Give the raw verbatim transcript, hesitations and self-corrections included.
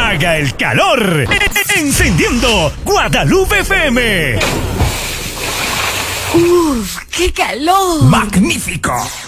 haga el calor. Encendiendo Guadalupe F M. ¡Uf, qué calor! ¡Magnífico!